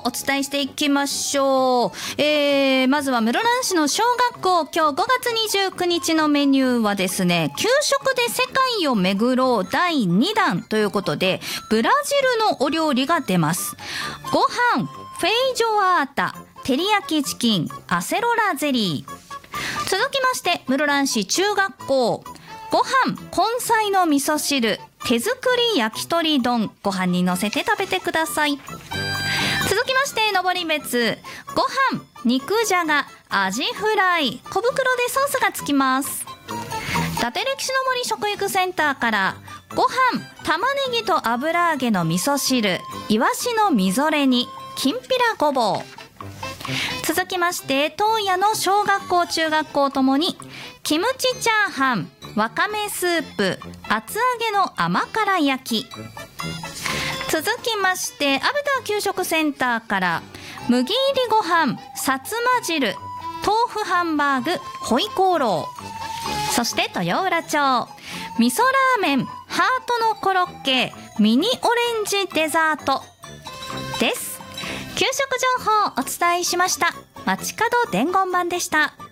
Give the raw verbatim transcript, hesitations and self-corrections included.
お伝えしていきましょう。えー、まずは室蘭市の小学校、今日ごがつにじゅうくにちのメニューはですね、給食で世界を巡ろうだいにだんということで、ブラジルのお料理が出ます。ご飯フェイジョアータ、照り焼きチキン、アセロラゼリー。続きまして室蘭市中学校、ご飯根菜の味噌汁、手作り焼き鳥丼、ご飯にのせて食べてください。続きまして登別、ご飯肉じゃが、アジフライ、小袋でソースがつきます。伊達歴史の森食育センターから、ご飯玉ねぎと油揚げの味噌汁、イワシのみぞれ煮、きんぴらごぼう。続きまして東野の小学校中学校ともに、キムチチャーハン、わかめスープ、厚揚げの甘辛焼き。続きましてアブター給食センターから、麦入りご飯、さつま汁、豆腐ハンバーグ、ホイコーロー。そして豊浦町、味噌ラーメン、ハートのコロッケ、ミニオレンジデザートです。給食情報をお伝えしました。街角伝言版でした。